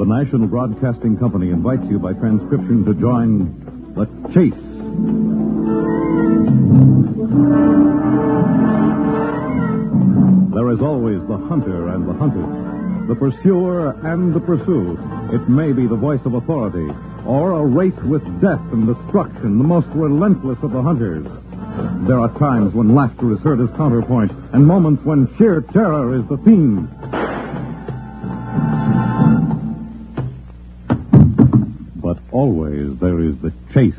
National Broadcasting Company invites you by transcription to join The Chase. There is always the hunter and the hunted, the pursuer and the pursued. It may be the voice of authority, or a race with death and destruction, the most relentless of the hunters. There are times when laughter is heard as counterpoint, and moments when sheer terror is the theme. But always there is the chase.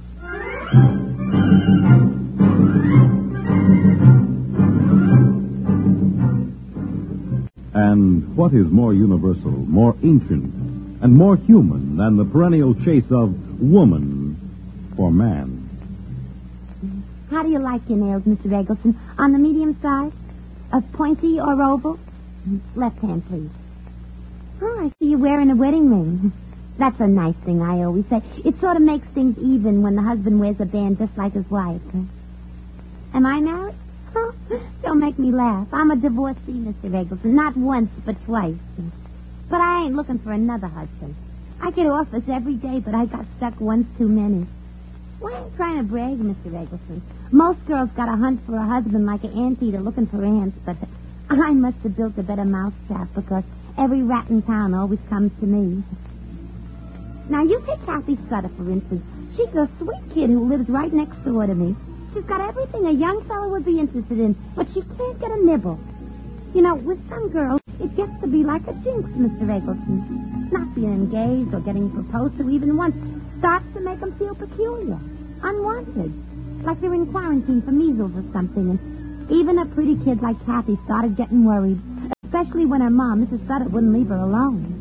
And what is more universal, more ancient, and more human than the perennial chase of woman for man? How do you like your nails, Mr. Eggleston? On the medium side? Pointy or oval? Left hand, please. Oh, I see you wearing a wedding ring. That's a nice thing, I always say. It sort of makes things even when the husband wears a band just like his wife. Am I married? Oh, don't make me laugh. I'm a divorcee, Mr. Eggleston. Not once, but twice. But I ain't looking for another husband. I get offers every day, but I got stuck once too many. Well, I ain't trying to brag, Mr. Eggleston. Most girls got to hunt for a husband like an anteater looking for ants, but I must have built a better mousetrap because every rat in town always comes to me. Now, you take Kathy Scudder, for instance. She's a sweet kid who lives right next door to me. She's got everything a young fellow would be interested in, but she can't get a nibble. You know, with some girls, it gets to be like a jinx, Mr. Eggleston. Not being engaged or getting proposed to even once starts to make them feel peculiar, unwanted, like they're in quarantine for measles or something. And even a pretty kid like Kathy started getting worried, especially when her mom, Mrs. Scudder, wouldn't leave her alone.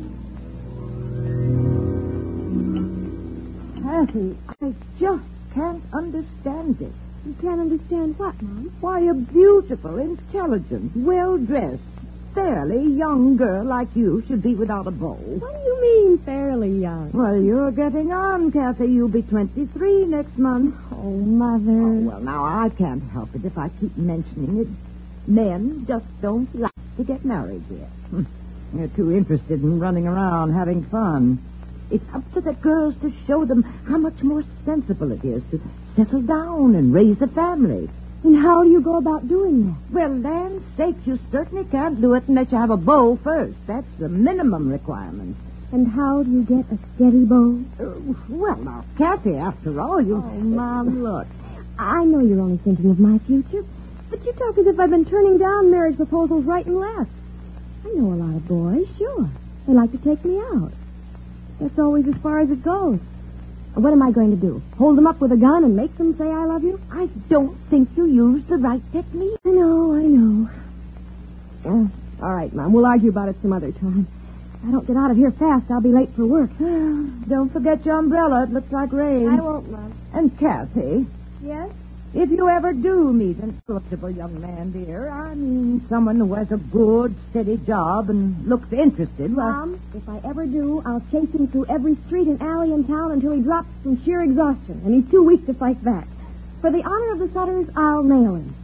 Kathy, I just can't understand it. You can't understand what, Mom? Why, a beautiful, intelligent, well-dressed, fairly young girl like you should be without a beau. What do you mean, fairly young? Well, you're getting on, Kathy. You'll be 23 next month. Oh, Mother. Oh, well, now, I can't help it if I keep mentioning it. Men just don't like to get married yet. They're too interested in running around having fun. It's up to the girls to show them how much more sensible it is to settle down and raise a family. And how do you go about doing that? Well, land's sakes, you certainly can't do it unless you have a beau first. That's the minimum requirement. And how do you get a steady beau? Well, now, Kathy, after all, you... Oh, Mom, look. I know you're only thinking of my future, but you talk as if I've been turning down marriage proposals right and left. I know a lot of boys, sure. They like to take me out. That's always as far as it goes. What am I going to do? Hold them up with a gun and make them say I love you? I don't think you used the right technique. I know. All right, Mom. We'll argue about it some other time. If I don't get out of here fast, I'll be late for work. Don't forget your umbrella. It looks like rain. I won't, Mom. And Kathy. Yes? If you ever do meet an acceptable young man, dear, I mean someone who has a good, steady job and looks interested, well... Mom, if I ever do, I'll chase him through every street and alley in town until he drops from sheer exhaustion, and he's too weak to fight back. For the honor of the Sutters, I'll nail him.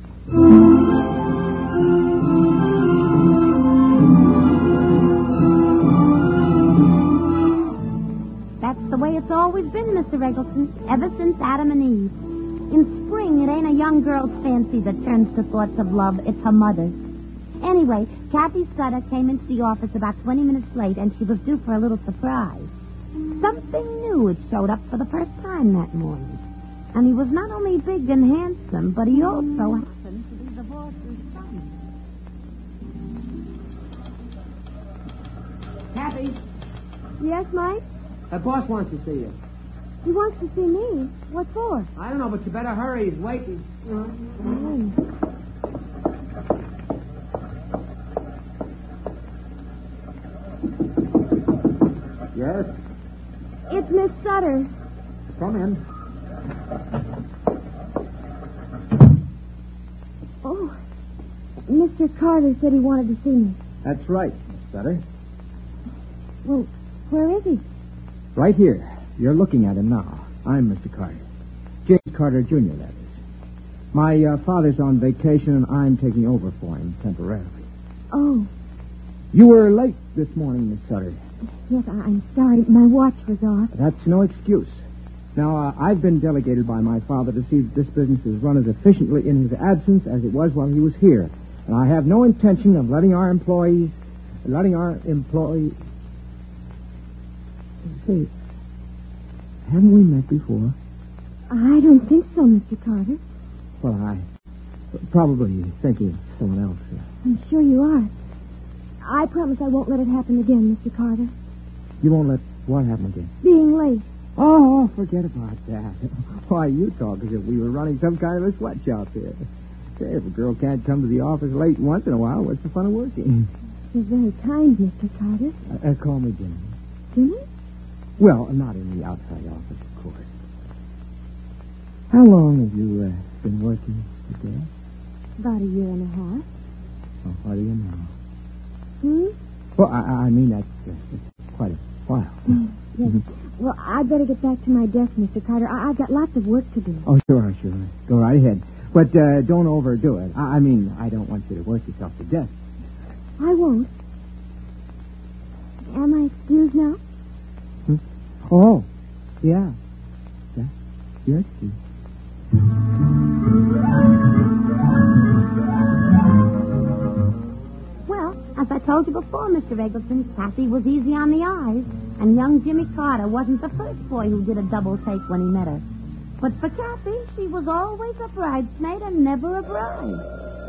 That's the way it's always been, Mr. Eggleston, ever since Adam and Eve. In spring, it ain't a young girl's fancy that turns to thoughts of love. It's her mother's. Anyway, Kathy Scudder came into the office about 20 minutes late, and she was due for a little surprise. Something new had showed up for the first time that morning. And he was not only big and handsome, but he also happened to be the boss's son. Kathy, Yes, Mike? the boss wants to see you. He wants to see me. What for? I don't know, but you better hurry. He's waiting. Yes? It's Miss Sutter. Come in. Oh, Mr. Carter said he wanted to see me. That's right, Miss Sutter. Well, where is he? Right here. You're looking at him now. I'm Mr. Carter. James Carter, Jr., that is. My father's on vacation, and I'm taking over for him temporarily. Oh. You were late this morning, Miss Sutter. Yes, I'm sorry. My watch was off. That's no excuse. Now, I've been delegated by my father to see that this business is run as efficiently in his absence as it was while he was here. And I have no intention of letting our employees... Say, haven't we met before? I don't think so, Mr. Carter. Well, I... Probably thinking of someone else. I'm sure you are. I promise I won't let it happen again, Mr. Carter. You won't let what happen again? Being late. Oh, forget about that. Why, you talk as if we were running some kind of a sweatshop here. Say, if a girl can't come to the office late once in a while, what's the fun of working? You're very kind, Mr. Carter. Call me Jimmy. Jimmy? Well, not in the outside office, of course. How long have you been working today? About a year and a half. Oh, what do you know? Hmm? Well, I mean, that's quite a while. Yes. Well, I'd better get back to my desk, Mr. Carter. I've got lots of work to do. Oh, sure. Go right ahead. But don't overdo it. I mean, I don't want you to work yourself to death. I won't. Am I excused now? Oh, yeah. You're excused. Well, as I told you before, Mr. Eggleston, Kathy was easy on the eyes. And young Jimmy Carter wasn't the first boy who did a double take when he met her. But for Kathy, she was always a bridesmaid and never a bride.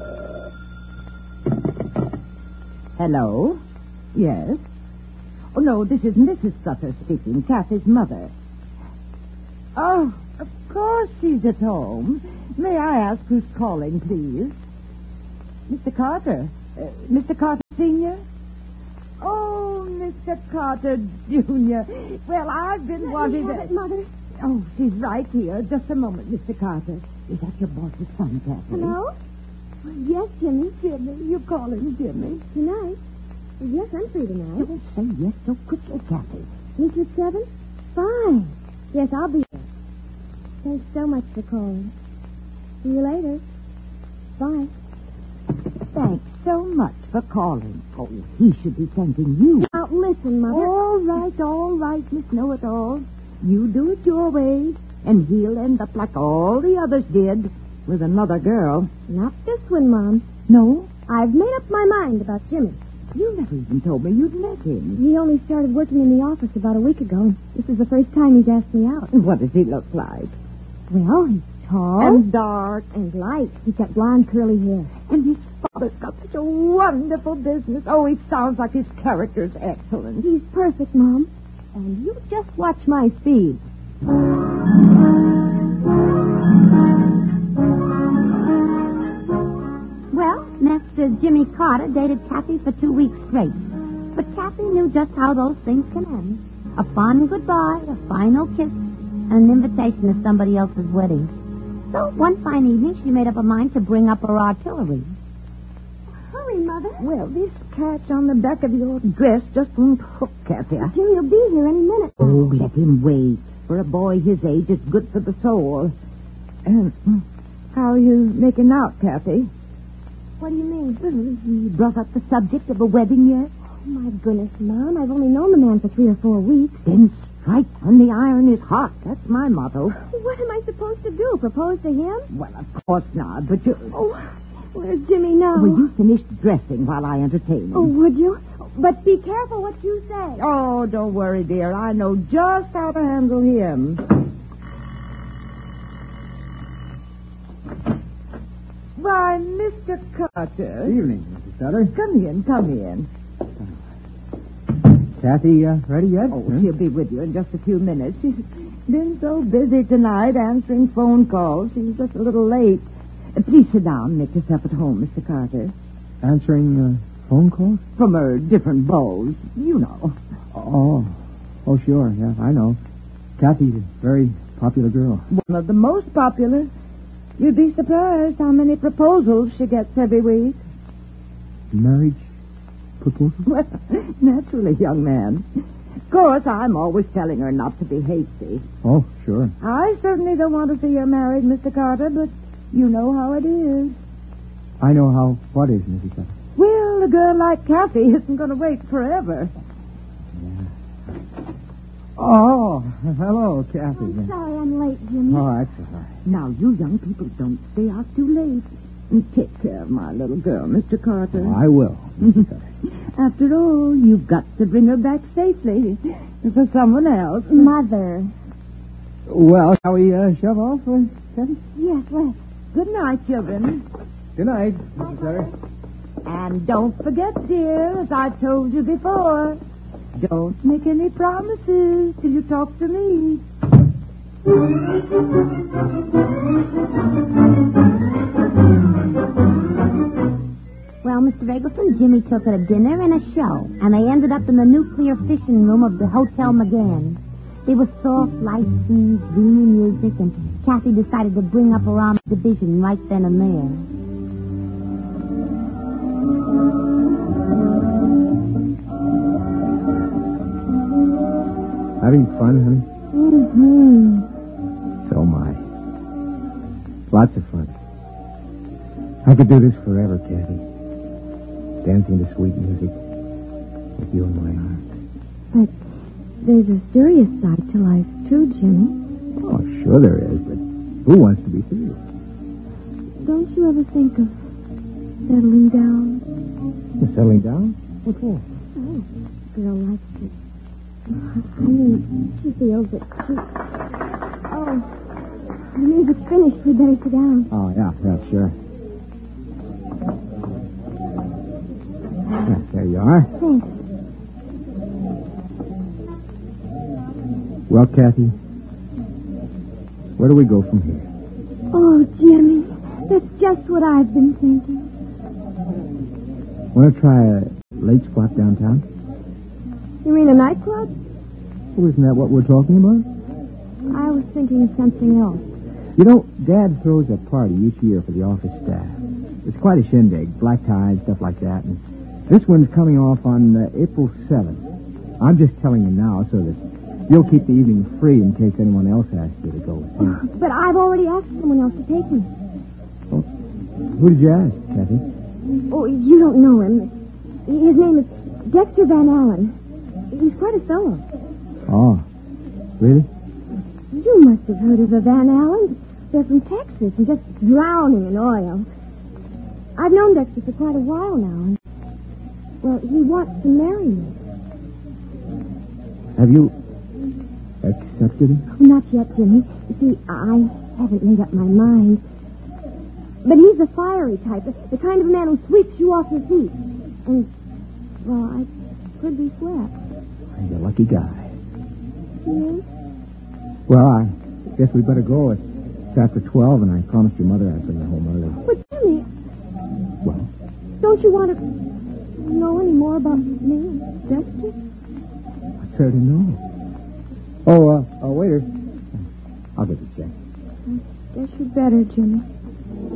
Hello? Yes? Oh, no, this is Mrs. Sutter speaking, Kathy's mother. Oh, of course she's at home. May I ask who's calling, please? Mr. Carter? Mr. Carter Sr.? Oh, Mr. Carter Jr. Well, I've been wanting to... Have it, Mother. Oh, she's right here. Just a moment, Mr. Carter. Is that your boss's son, Kathy? Hello? Yes, Jimmy. Jimmy, you call him Jimmy. Tonight? Yes, I'm free tonight. Don't say yes so quickly, Kathy. Meet you at 7? Fine. Yes, I'll be there. Thanks so much for calling. See you later. Bye. Thanks so much for calling. Oh, he should be thanking you. Now, listen, Mother. All right, Miss Know-It-All. You do it your way, and he'll end up like all the others did, with another girl. Not this one, Mom. No? I've made up my mind about Jimmy. You never even told me you'd met him. He only started working in the office about a week ago, and this is the first time he's asked me out. What does he look like? Well, he's tall. And dark. And light. He's got blonde, curly hair. And his father's got such a wonderful business. Oh, he sounds like his character's excellent. He's perfect, Mom. And you just watch my speed. Well, Master Jimmy Carter dated Kathy for 2 weeks straight. But Kathy knew just how those things can end. A fond goodbye, a final kiss, and an invitation to somebody else's wedding. So one fine evening, she made up her mind to bring up her artillery. Hurry, Mother. Well, this catch on the back of your dress just won't hook, Kathy. Jimmy will be here any minute. Oh, let him wait. For a boy his age, it's good for the soul. How are you making out, Kathy? What do you mean? You brought up the subject of a wedding yet? Oh, my goodness, Mom. I've only known the man for 3 or 4 weeks. Then strike when the iron is hot. That's my motto. What am I supposed to do? Propose to him? Well, of course not, but you... Oh, where's Jimmy now? Will you finish dressing while I entertain him? Oh, would you? But be careful what you say. Oh, don't worry, dear. I know just how to handle him. Why, Mr. Carter. Good evening, Mrs. Sutter. Come in. Kathy, ready yet? Oh, she'll be with you in just a few minutes. She's been so busy tonight answering phone calls. She's just a little late. Please sit down and make yourself at home, Mr. Carter. Answering phone calls? From her different beaux, you know. Oh, sure. Yeah, I know. Kathy's a very popular girl. One of the most popular. You'd be surprised how many proposals she gets every week. Marriage proposal? Well, naturally, young man. Of course, I'm always telling her not to be hasty. Oh, sure. I certainly don't want to see her married, Mr. Carter, but you know how it is. I know how. What is, Mrs. Sutter? Well, a girl like Kathy isn't going to wait forever. Yeah. Oh, hello, Kathy. I'm sorry I'm late, Jimmy. Oh, that's all right. Now, you young people don't stay out too late. And take care of my little girl, Mr. Carter. Oh, I will. After all, you've got to bring her back safely for someone else. Mother. Well, shall we shove off, Kathy? Yes, well, Good night, children. Good night, Mrs. Sutter. And don't forget, dear, as I've told you before, don't make any promises till you talk to me. Well, Mr. Eggleston, Jimmy took her to dinner and a show, and they ended up in the nuclear fission room of the Hotel McGann. There was soft lights and dreamy music, and Kathy decided to bring up her arm division right then and there. Having fun, honey? Mm-hmm. So am I. Lots of fun. I could do this forever, Kathy. Dancing to sweet music with you in my arms. But there's a serious side to life, too, Jimmy. Oh, sure there is, but who wants to be serious? Don't you ever think of settling down? You're settling down? What for? Oh, girl likes it. I mean, she feels it. Oh, the music's finished. We better sit down. Oh, yeah, sure. Yeah, there you are. Thanks. Well, Kathy, where do we go from here? Oh, Jimmy, that's just what I've been thinking. Want to try a late spot downtown? You mean a nightclub? Oh, isn't that what we're talking about? I was thinking of something else. You know, Dad throws a party each year for the office staff. It's quite a shindig, black ties, stuff like that. And this one's coming off on April 7th. I'm just telling you now so that you'll keep the evening free in case anyone else asks you to go with him. But I've already asked someone else to take me. Oh, who did you ask, Kathy? Oh, you don't know him. His name is Dexter Van Allen. He's quite a fellow. Oh, really? You must have heard of the Van Allens. They're from Texas and just drowning in oil. I've known Dexter for quite a while now. And, well, he wants to marry me. Have you accepted him? Oh, not yet, Jimmy. You see, I haven't made up my mind. But he's a fiery type, the kind of man who sweeps you off your feet. And, well, I could be swept. You're a lucky guy. Yes? Well, I guess we better go. It's after 12, and I promised your mother I'd bring her home early. But, Jimmy, Well, don't you want to know any more about me and Dexter? I certainly know. Oh, waiter. I'll get the check. I guess you better, Jimmy.